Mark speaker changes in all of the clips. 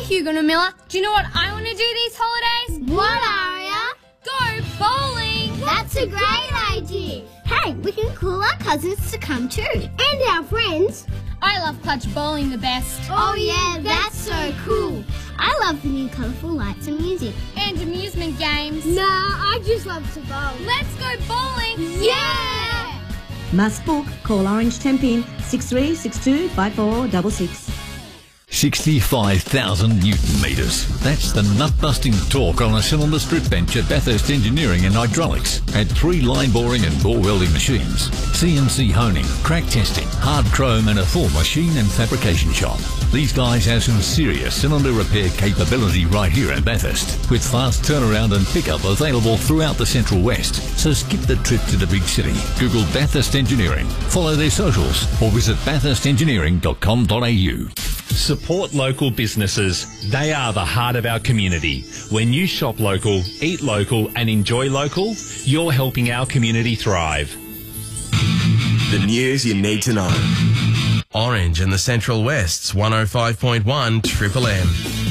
Speaker 1: Hugo and Miller. Do you know what I want to do these holidays?
Speaker 2: What, Aria?
Speaker 1: Go bowling!
Speaker 2: That's a great idea. Hey, we can call our cousins to come too. And our friends.
Speaker 1: I love clutch bowling the best.
Speaker 2: Oh yeah, that's so cool. I love the new colourful lights and music.
Speaker 1: And amusement games.
Speaker 2: Nah, I just love to bowl.
Speaker 1: Let's go bowling!
Speaker 2: Yeah!
Speaker 3: Must book. Call Orange Tempin 6362 5466.
Speaker 4: 65,000 Newton metres. That's the nut-busting torque on a cylinder strip bench at Bathurst Engineering and Hydraulics. At 3 line boring and bore welding machines, CNC honing, crack testing, hard chrome and a full machine and fabrication shop. These guys have some serious cylinder repair capability right here at Bathurst, with fast turnaround and pickup available throughout the Central West. So skip the trip to the big city. Google Bathurst Engineering, follow their socials or visit bathurstengineering.com.au.
Speaker 5: Support local businesses. They are the heart of our community. When you shop local, eat local and enjoy local, you're helping our community thrive.
Speaker 6: The news you need to know. Orange and the Central West's 105.1 Triple M.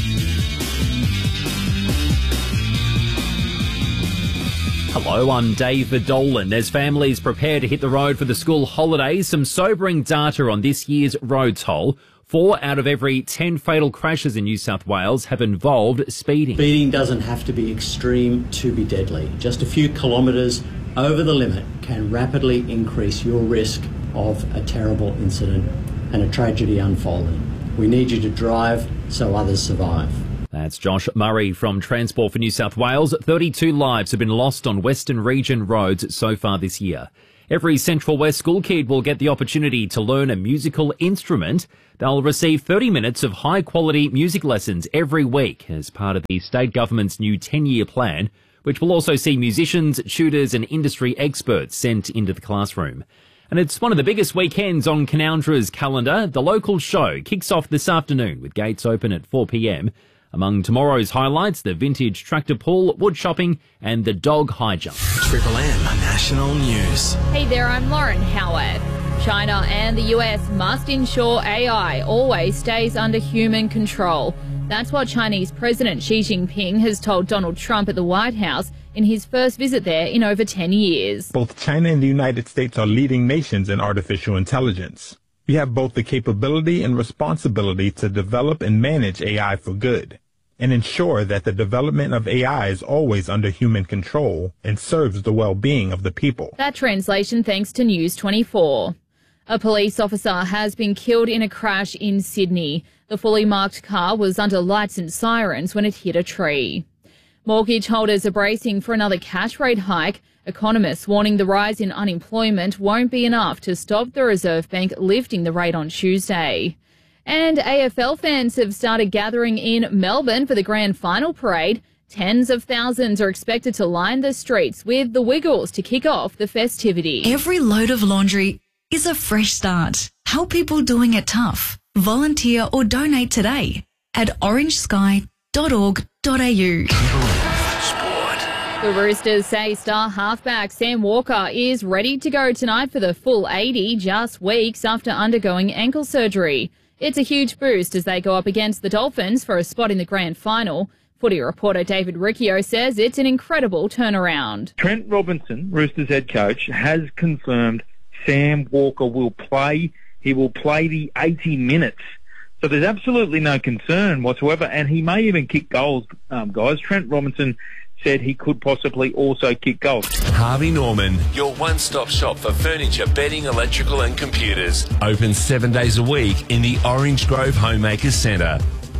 Speaker 7: Hello, I'm David Dolan. As families prepare to hit the road for the school holidays, some sobering data on this year's road toll. 4 out of every 10 fatal crashes in New South Wales have involved speeding.
Speaker 8: Speeding doesn't have to be extreme to be deadly. Just a few kilometres over the limit can rapidly increase your risk of a terrible incident and a tragedy unfolding. We need you to drive so others survive.
Speaker 7: That's Josh Murray from Transport for New South Wales. 32 lives have been lost on Western Region roads so far this year. Every Central West school kid will get the opportunity to learn a musical instrument. They'll receive 30 minutes of high-quality music lessons every week as part of the state government's new 10-year plan, which will also see musicians, tutors and industry experts sent into the classroom. And it's one of the biggest weekends on Canoundra's calendar. The local show kicks off this afternoon with gates open at 4 p.m. Among tomorrow's highlights, the vintage tractor pull, wood shopping and the dog high jump.
Speaker 6: Triple M National News.
Speaker 9: Hey there, I'm Lauren Howard. China and the US must ensure AI always stays under human control. That's what Chinese President Xi Jinping has told Donald Trump at the White House in his first visit there in over 10 years.
Speaker 10: Both China and the United States are leading nations in artificial intelligence. We have both the capability and responsibility to develop and manage AI for good, and ensure that the development of AI is always under human control and serves the well-being of the people.
Speaker 9: That translation thanks to News 24. A police officer has been killed in a crash in Sydney. The fully marked car was under lights and sirens when it hit a tree. Mortgage holders are bracing for another cash rate hike. Economists warning the rise in unemployment won't be enough to stop the Reserve Bank lifting the rate on Tuesday. And AFL fans have started gathering in Melbourne for the grand final parade. Tens of thousands are expected to line the streets with the Wiggles to kick off the festivity.
Speaker 11: Every load of laundry is a fresh start. Help people doing it tough. Volunteer or donate today at orangesky.org.au.
Speaker 9: The Roosters say star halfback Sam Walker is ready to go tonight for the full 80 just weeks after undergoing ankle surgery. It's a huge boost as they go up against the Dolphins for a spot in the grand final. Footy reporter David Riccio says it's an incredible turnaround.
Speaker 12: Trent Robinson, Roosters head coach, has confirmed Sam Walker will play. He will play the 80 minutes. So there's absolutely no concern whatsoever, and he may even kick goals, guys. Trent Robinson said he could possibly also kick goals.
Speaker 6: Harvey Norman, your one-stop shop for furniture, bedding, electrical and computers. Open 7 days a week in the Orange Grove Homemakers Centre.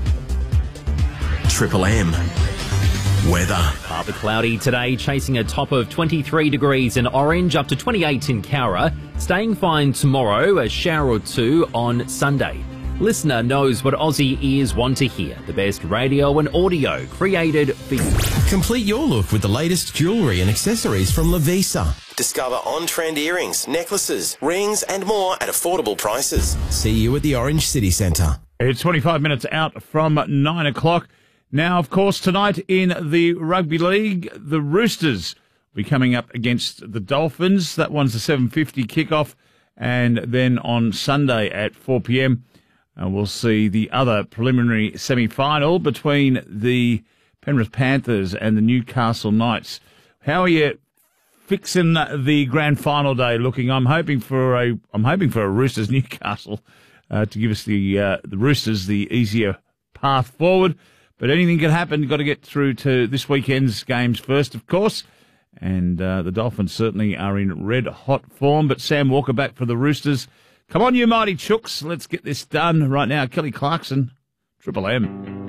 Speaker 6: Triple M. Weather.
Speaker 7: Partly cloudy today, chasing a top of 23 degrees in Orange, up to 28 in Cowra. Staying fine tomorrow, a shower or two on Sunday. Listener knows what Aussie ears want to hear. The best radio and audio created for you.
Speaker 6: Complete your look with the latest jewellery and accessories from Lavisa. Discover on-trend earrings, necklaces, rings and more at affordable prices. See you at the Orange City Centre.
Speaker 13: It's 25 minutes out from 9 o'clock. Now, of course, tonight in the Rugby League, the Roosters will be coming up against the Dolphins. That one's a 7:50 kickoff. And then on Sunday at 4 p.m., And we'll see the other preliminary semi-final between the Penrith Panthers and the Newcastle Knights. How are you fixing the grand final day looking? I'm hoping for a Roosters Newcastle to give us the Roosters the easier path forward. But anything can happen. You've got to get through to this weekend's games first, of course. And the Dolphins certainly are in red-hot form. But Sam Walker back for the Roosters. Come on, you mighty chooks. Let's get this done right now. Kelly Clarkson, Triple M.